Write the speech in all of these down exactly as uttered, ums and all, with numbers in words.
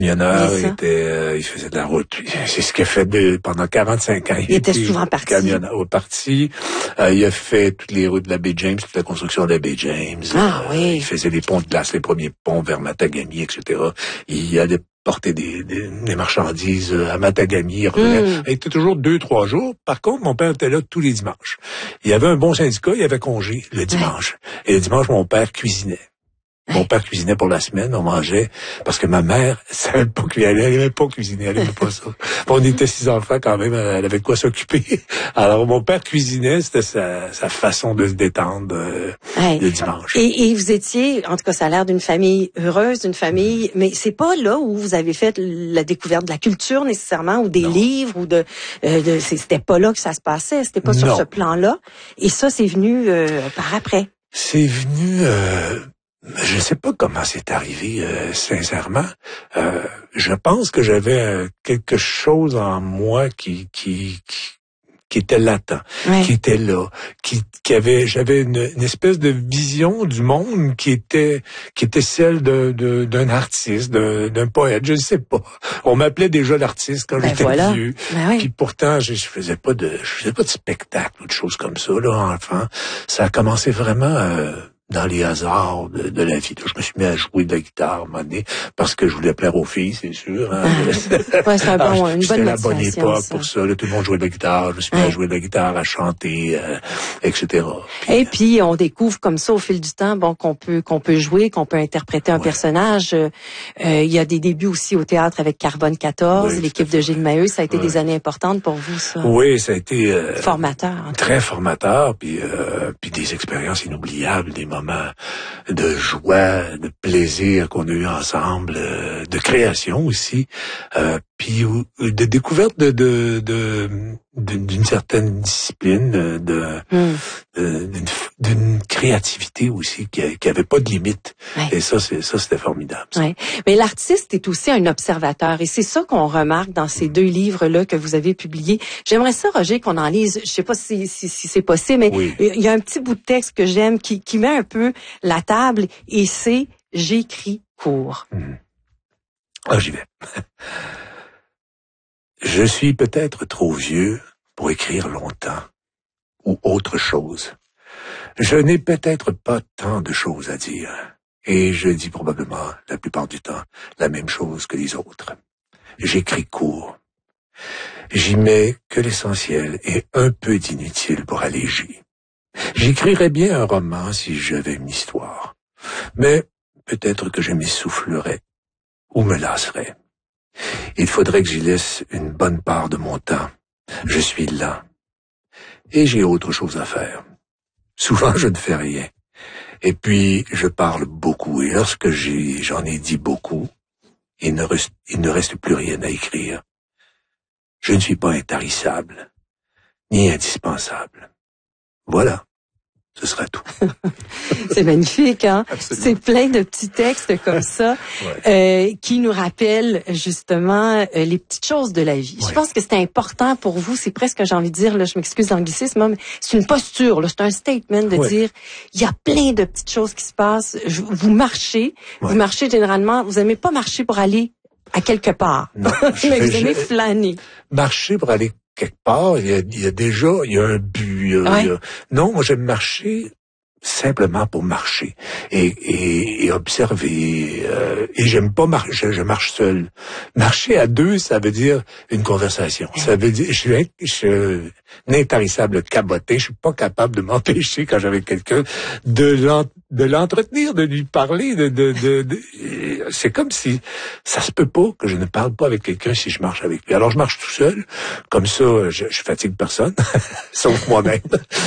camionneur, il était, euh, il faisait de la route. C'est ce qu'il a fait de, pendant quarante-cinq ans. Il, il était souvent parti. Camionneur, au parti. Euh, il a fait toutes les routes de la baie James, toute la construction de la baie James. Ah euh, oui. Il faisait les ponts de glace, les premiers ponts vers Matagami, et cetera. Il allait porter des, des, des marchandises à Matagami. Il revenait. Mm. Il était toujours deux, trois jours. Par contre, mon père était là tous les dimanches. Il y avait un bon syndicat, il y avait congé le dimanche. Ouais. Et le dimanche, mon père cuisinait. Mon père cuisinait pour la semaine, on mangeait, parce que ma mère savait pas cuisiner, elle aimait pas cuisiner, elle aimait pas ça. On était six enfants quand même, elle avait de quoi s'occuper. Alors mon père cuisinait, c'était sa, sa façon de se détendre euh, hey. le dimanche. Et, et vous étiez, en tout cas ça a l'air d'une famille heureuse, d'une famille, mmh. mais c'est pas là où vous avez fait la découverte de la culture nécessairement, ou des non. livres, ou de, euh, de c'était pas là que ça se passait, c'était pas non. sur ce plan-là. Et ça, c'est venu euh, par après. C'est venu... Euh... Je sais pas comment c'est arrivé, euh, sincèrement. Euh, je pense que j'avais euh, quelque chose en moi qui qui qui, qui était latent, ouais. qui était là, qui qui avait, j'avais une, une espèce de vision du monde qui était qui était celle de, de d'un artiste, d'un, d'un poète. Je ne sais pas. On m'appelait déjà l'artiste quand ben j'étais voilà. vieux. Ben oui. Puis pourtant, je, je faisais pas de je faisais pas de spectacle ou de choses comme ça là, enfant. Ça a commencé vraiment. Euh, dans les hasards de, de la vie. Je me suis mis à jouer de la guitare à un moment donné, parce que je voulais plaire aux filles, c'est sûr. Hein. Ah, ouais, c'est un bon, une bonne la bonne époque ça. pour ça. Là, tout le monde jouait de la guitare. Je me suis mis ouais. à jouer de la guitare, à chanter, euh, et cetera. Puis, et puis, on découvre comme ça, au fil du temps, bon, qu'on peut qu'on peut jouer, qu'on peut interpréter un ouais. personnage. Euh, il y a des débuts aussi au théâtre avec Carbone quatorze, oui, l'équipe de Gilles Maheu. Ça a été ouais. des années importantes pour vous, ça? Oui, ça a été... Euh, formateur. Très formateur, puis, euh, puis des expériences inoubliables, des moments de joie, de plaisir qu'on a eu ensemble, euh, de création aussi, euh, puis de découverte de, de, de, de d'une certaine discipline, de, mm. de d'une, d'une créativité aussi qui, qui avait pas de limite. Ouais. Et ça, c'est ça, c'était formidable. Ça. Ouais. Mais l'artiste est aussi un observateur, et c'est ça qu'on remarque dans ces mm. deux livres-là que vous avez publiés. J'aimerais ça, Roger, qu'on en lise. Je sais pas si, si, si c'est possible, mais oui. il y a un petit bout de texte que j'aime qui, qui met un peu la table, et c'est « J'écris court mm. ». Ah, j'y vais. Je suis peut-être trop vieux pour écrire longtemps, ou autre chose. Je n'ai peut-être pas tant de choses à dire, et je dis probablement, la plupart du temps, la même chose que les autres. J'écris court. J'y mets que l'essentiel et un peu d'inutile pour alléger. J'écrirais bien un roman si j'avais une histoire, mais peut-être que je m'essoufflerais ou me lasserais. Il faudrait que j'y laisse une bonne part de mon temps. Je suis lent. Et j'ai autre chose à faire. Souvent, je ne fais rien. Et puis, je parle beaucoup. Et lorsque j'ai, j'en ai dit beaucoup, il ne reste, il ne reste plus rien à écrire. Je ne suis pas intarissable, ni indispensable. Voilà. Ce sera tout. C'est magnifique, hein? Absolument. C'est plein de petits textes comme ça, ouais. euh, qui nous rappellent justement euh, les petites choses de la vie. Ouais. Je pense que c'est important pour vous, c'est presque, j'ai envie de dire, là, je m'excuse l'anglicisme, mais c'est une posture, là, c'est un statement de ouais. dire, il y a plein de petites choses qui se passent. Je, vous marchez, ouais. vous marchez généralement, vous aimez pas marcher pour aller à quelque part, non, mais vous aimez flâner. Marcher pour aller quelque part, il y a, il y a déjà, il y a un but. Il y a, ouais. il y a... Non, moi j'aime marcher simplement pour marcher et, et, et observer. Euh, et j'aime pas marcher, je, je marche seul. Marcher à deux, ça veut dire une conversation. Ouais. Ça veut dire, je suis, je suis un intarissable caboté. Je suis pas capable de m'empêcher quand j'avais quelqu'un de l'en, de l'entretenir, de lui parler. De, de, de, de... C'est comme si ça se peut pas que je ne parle pas avec quelqu'un si je marche avec lui. Alors je marche tout seul, comme ça, je, je fatigue personne, sauf moi-même.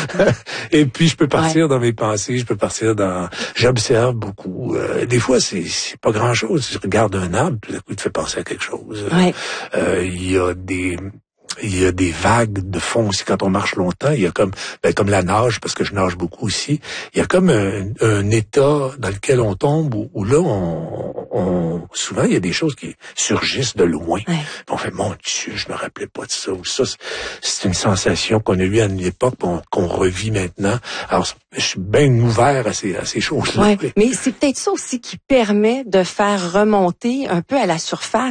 Et puis je peux partir ouais. dans mes pensées, je peux partir dans. J'observe beaucoup. Euh, des fois, c'est c'est pas grand-chose. Je regarde un arbre, tout à coup, il te fait penser à quelque chose. Ouais. Euh, il y a des il y a des vagues de fond aussi quand on marche longtemps. Il y a comme ben, comme la nage, parce que je nage beaucoup aussi. Il y a comme un, un état dans lequel on tombe où, où là, on, on souvent il y a des choses qui surgissent de loin. Ouais. On fait mon Dieu, je me rappelais pas de ça. Ou ça, c'est une sensation qu'on a eue à une époque qu'on, qu'on revit maintenant. Alors, je suis bien ouvert à ces, à ces choses-là. Ouais. Mais c'est peut-être ça aussi qui permet de faire remonter un peu à la surface